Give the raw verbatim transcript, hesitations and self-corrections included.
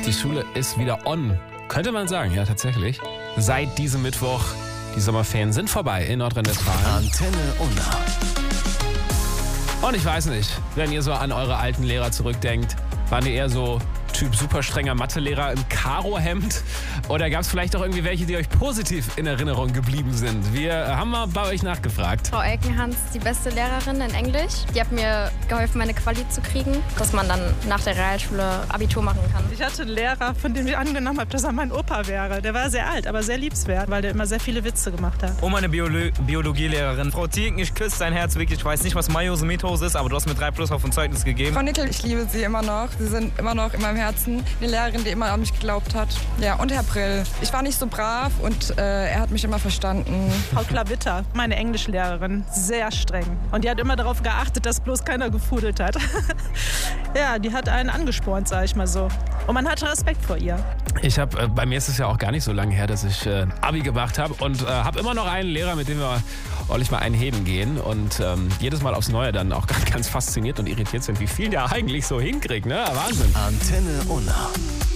Die Schule ist wieder on. Könnte man sagen, ja tatsächlich. Seit diesem Mittwoch. Die Sommerferien sind vorbei in Nordrhein-Westfalen. Antenne Unna. Und ich weiß nicht, wenn ihr so an eure alten Lehrer zurückdenkt, waren die eher so Typ super strenger Mathelehrer im Karohemd? Oder gab es vielleicht auch irgendwie welche, die euch positiv in Erinnerung geblieben sind? Wir haben mal bei euch nachgefragt. Frau Elkenhans, die beste Lehrerin in Englisch. Die hat mir geholfen, meine Quali zu kriegen, dass man dann nach der Realschule Abitur machen kann. Ich hatte einen Lehrer, von dem ich angenommen habe, dass er mein Opa wäre. Der war sehr alt, aber sehr liebenswert, weil der immer sehr viele Witze gemacht hat. Oh, meine Biolo- Biologielehrerin. Frau Thieken, ich küsse dein Herz wirklich. Ich weiß nicht, was Meiose Methose ist, aber du hast mir drei Plus auf ein Zeugnis gegeben. Frau Nickel, ich liebe Sie immer noch. Sie sind immer noch in meinem Herzen. Eine Lehrerin, die immer an mich geglaubt hat. Ja, und Herr Brill. Ich war nicht so brav und äh, er hat mich immer verstanden. Frau Klavitter, meine Englischlehrerin, sehr streng. Und die hat immer darauf geachtet, dass bloß keiner gefudelt hat. Ja, die hat einen angespornt, sag ich mal so. Und man hatte Respekt vor ihr. Ich habe, äh, bei mir ist es ja auch gar nicht so lange her, dass ich äh, Abi gemacht habe und äh, habe immer noch einen Lehrer, mit dem wir ordentlich mal einen Heden gehen und ähm, jedes Mal aufs Neue dann auch ganz, ganz fasziniert und irritiert sind, wie viel der eigentlich so hinkriegt, ne? Wahnsinn. Antenne Unna.